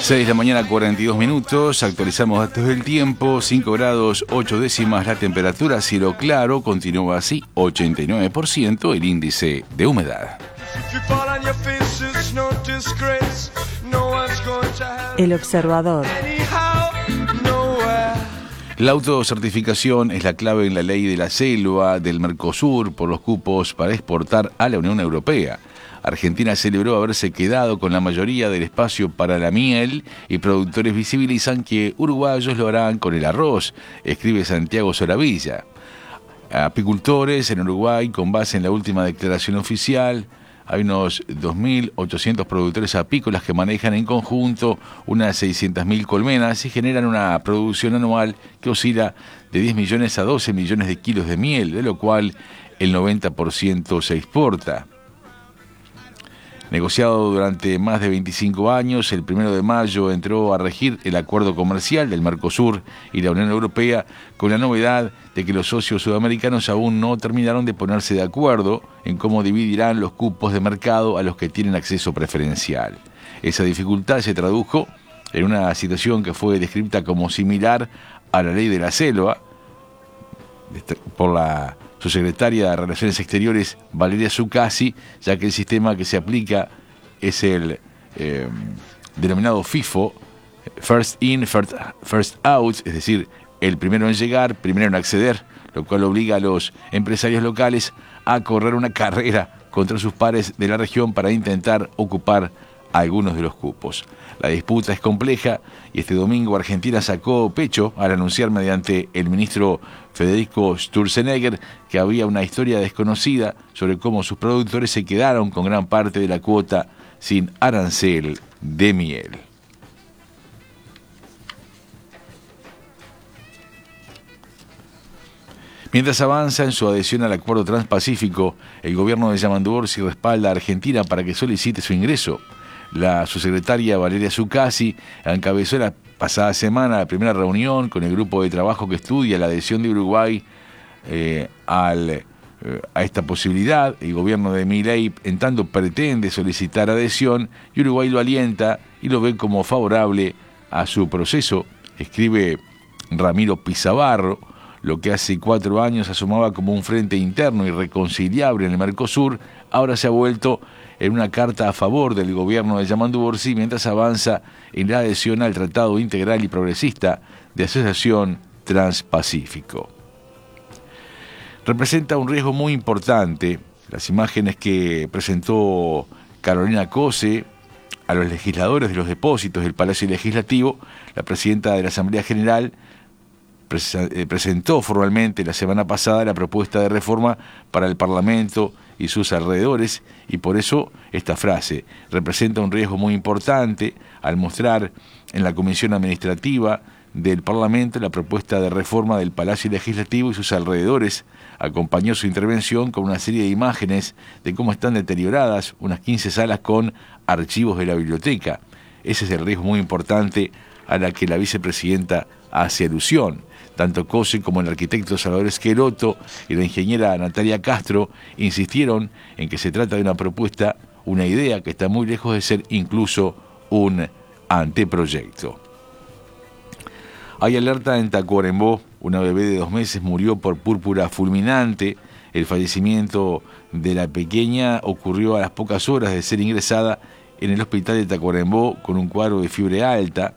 6 de la mañana, 42 minutos, actualizamos datos del tiempo, 5 grados 8 décimas la temperatura, cielo claro, continúa así, 89% el índice de humedad. El observador. La autocertificación es la clave en la ley de la selva del Mercosur por los cupos para exportar a la Unión Europea. Argentina celebró haberse quedado con la mayoría del espacio para la miel y productores visibilizan que uruguayos lo harán con el arroz, escribe Santiago Soravilla. Apicultores en Uruguay, con base en la última declaración oficial, hay unos 2.800 productores apícolas que manejan en conjunto unas 600.000 colmenas y generan una producción anual que oscila de 10 millones a 12 millones de kilos de miel, de lo cual el 90% se exporta. Negociado durante más de 25 años, el 1 de mayo entró a regir el acuerdo comercial del Mercosur y la Unión Europea, con la novedad de que los socios sudamericanos aún no terminaron de ponerse de acuerdo en cómo dividirán los cupos de mercado a los que tienen acceso preferencial. Esa dificultad se tradujo en una situación que fue descrita como similar a la ley de la selva por la subsecretaria de Relaciones Exteriores, Valeria Zuccasi, ya que el sistema que se aplica es el denominado FIFO, First In, First Out, es decir, el primero en llegar, primero en acceder, lo cual obliga a los empresarios locales a correr una carrera contra sus pares de la región para intentar ocupar algunos de los cupos. La disputa es compleja y este domingo Argentina sacó pecho al anunciar mediante el ministro Federico Sturzenegger que había una historia desconocida sobre cómo sus productores se quedaron con gran parte de la cuota sin arancel de miel. Mientras avanza en su adhesión al Acuerdo Transpacífico, el gobierno de Yamandu Orsi respalda a Argentina para que solicite su ingreso. La subsecretaria Valeria Zuccasi encabezó la pasada semana la primera reunión con el grupo de trabajo que estudia la adhesión de Uruguay a esta posibilidad. El gobierno de Milei, en tanto, pretende solicitar adhesión y Uruguay lo alienta y lo ve como favorable a su proceso, escribe Ramiro Pizabarro. Lo que hace 4 años asomaba como un frente interno irreconciliable en el Mercosur, ahora se ha vuelto en una carta a favor del gobierno de Yamandu Orsi mientras avanza en la adhesión al Tratado Integral y Progresista de Asociación Transpacífico. Representa un riesgo muy importante las imágenes que presentó Carolina Cose a los legisladores de los depósitos del Palacio Legislativo. La presidenta de la Asamblea General presentó formalmente la semana pasada la propuesta de reforma para el Parlamento y sus alrededores, y por eso esta frase representa un riesgo muy importante al mostrar en la Comisión Administrativa del Parlamento la propuesta de reforma del Palacio Legislativo y sus alrededores. Acompañó su intervención con una serie de imágenes de cómo están deterioradas unas 15 salas con archivos de la biblioteca. Ese es el riesgo muy importante a la que la vicepresidenta hace alusión. Tanto Cose como el arquitecto Salvador Esqueloto y la ingeniera Natalia Castro insistieron en que se trata de una propuesta, una idea que está muy lejos de ser incluso un anteproyecto. Hay alerta en Tacuarembó. Una bebé de 2 meses murió por púrpura fulminante. El fallecimiento de la pequeña ocurrió a las pocas horas de ser ingresada en el hospital de Tacuarembó con un cuadro de fiebre alta.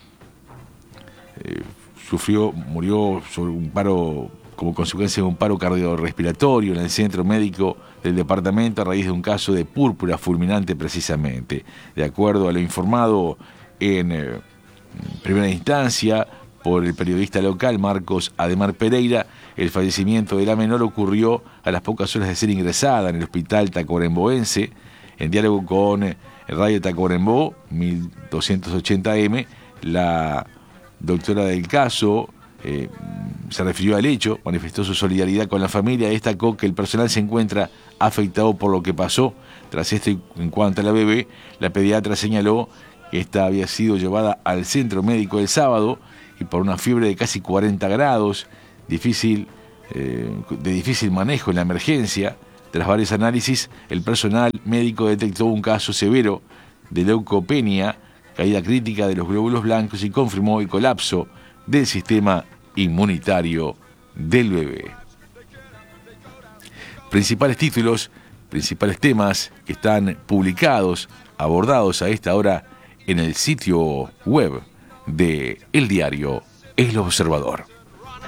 Murió sobre un paro, como consecuencia de un paro cardiorrespiratorio en el centro médico del departamento a raíz de un caso de púrpura fulminante precisamente. De acuerdo a lo informado en primera instancia por el periodista local Marcos Ademar Pereira, el fallecimiento de la menor ocurrió a las pocas horas de ser ingresada en el hospital tacuaremboense. En diálogo con Radio Tacuarembó 1280M, la doctora del caso se refirió al hecho, manifestó su solidaridad con la familia, destacó que el personal se encuentra afectado por lo que pasó. Tras esto, en cuanto a la bebé, la pediatra señaló que esta había sido llevada al centro médico el sábado y por una fiebre de casi 40 grados, de difícil manejo en la emergencia. Tras varios análisis, el personal médico detectó un caso severo de leucopenia caída crítica de los glóbulos blancos y confirmó el colapso del sistema inmunitario del bebé. Principales títulos, principales temas que están publicados, abordados a esta hora en el sitio web de el diario El Observador.